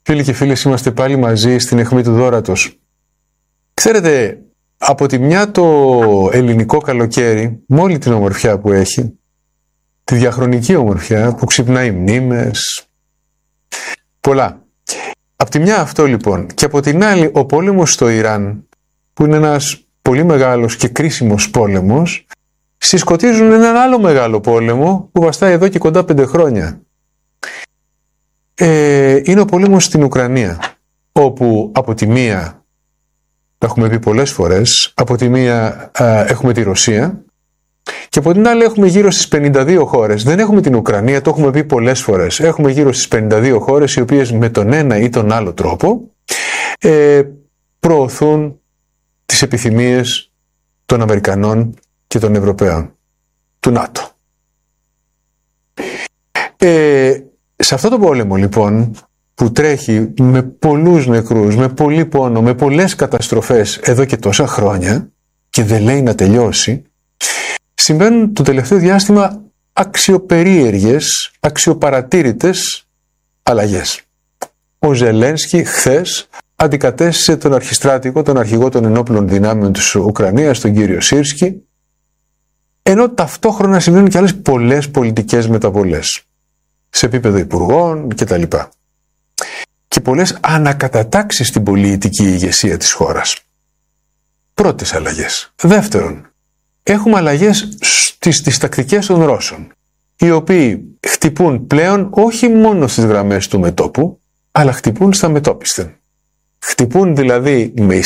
Φίλοι και φίλες, είμαστε πάλι μαζί στην αιχμή του δώρατος. Ξέρετε, από τη μια το ελληνικό καλοκαίρι, με όλη την ομορφιά που έχει, τη διαχρονική ομορφιά που ξυπνάει μνήμες, πολλά. Από τη μια αυτό λοιπόν, και από την άλλη ο πόλεμος στο Ιράν, που είναι ένας πολύ μεγάλος και κρίσιμος πόλεμος, συσκοτίζουν έναν άλλο μεγάλο πόλεμο που βαστάει εδώ και κοντά 5 χρόνια. Είναι ο πόλεμος στην Ουκρανία, όπου από τη μία, το έχουμε πει πολλές φορές, από τη μία έχουμε τη Ρωσία και από την άλλη έχουμε γύρω στις 52 χώρες. Δεν έχουμε την Ουκρανία, το έχουμε πει πολλές φορές. Έχουμε γύρω στις 52 χώρες οι οποίες με τον ένα ή τον άλλο τρόπο προωθούν τις επιθυμίες των Αμερικανών και των Ευρωπαίων, του ΝΑΤΟ. Σε αυτό το πόλεμο λοιπόν που τρέχει με πολλούς νεκρούς, με πολύ πόνο, με πολλές καταστροφές εδώ και τόσα χρόνια και δεν λέει να τελειώσει, συμβαίνουν το τελευταίο διάστημα αξιοπερίεργες, αξιοπαρατήρητες αλλαγές. Ο Ζελένσκι χθες αντικατέστησε τον αρχιστράτηγο, τον αρχηγό των ενόπλων δυνάμεων της Ουκρανίας, τον κύριο Σίρσκι, ενώ ταυτόχρονα συμβαίνουν και άλλες πολλές πολιτικές μεταβολές σε επίπεδο υπουργών κτλ. Και πολλές ανακατατάξεις στην πολιτική ηγεσία της χώρας. Πρώτες αλλαγές. Δεύτερον, έχουμε αλλαγές στις τακτικές των Ρώσων, οι οποίοι χτυπούν πλέον όχι μόνο στις γραμμές του μετώπου, αλλά χτυπούν στα μετώπισθεν. Χτυπούν δηλαδή με